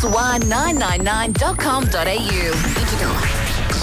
SWA999.com.au.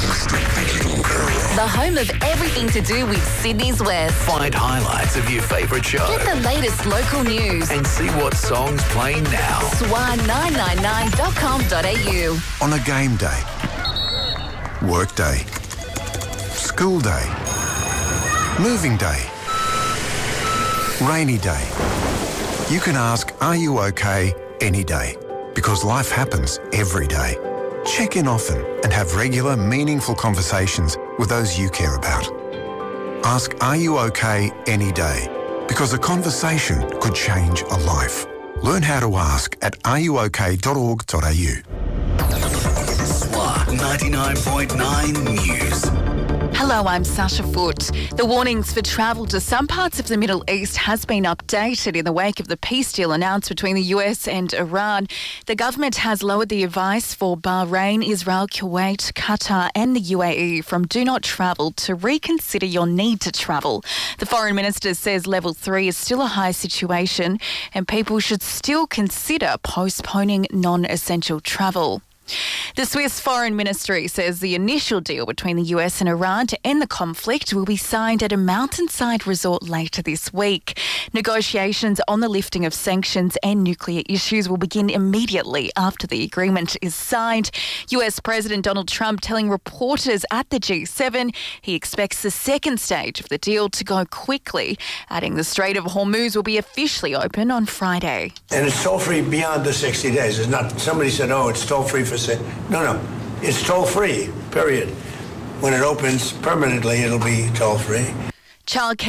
The home of everything to do with Sydney's West. Find highlights of your favourite show. Get the latest local news. And see what songs play now. SWA999.com.au. On a game day, work day, school day, moving day, rainy day. You can ask, are you okay, any day? Because life happens every day. Check in often and have regular, meaningful conversations with those you care about. Ask, are you okay, any day? Because a conversation could change a life. Learn how to ask at areyouok.org.au. SWA 99.9 News. Hello, I'm Sasha Foote. The warnings for travel to some parts of the Middle East has been updated in the wake of the peace deal announced between the US and Iran. The government has lowered the advice for Bahrain, Israel, Kuwait, Qatar and the UAE from do not travel to reconsider your need to travel. The Foreign Minister says level 3 is still a high situation and people should still consider postponing non-essential travel. The Swiss Foreign Ministry says the initial deal between the US and Iran to end the conflict will be signed at a mountainside resort later this week. Negotiations on the lifting of sanctions and nuclear issues will begin immediately after the agreement is signed. US President Donald Trump telling reporters at the G7 he expects the second stage of the deal to go quickly, adding the Strait of Hormuz will be officially open on Friday. And it's toll-free beyond the 60 days. It's not, somebody said, oh, it's toll-free for no, it's toll-free, period. When it opens permanently, it'll be toll-free. Childcare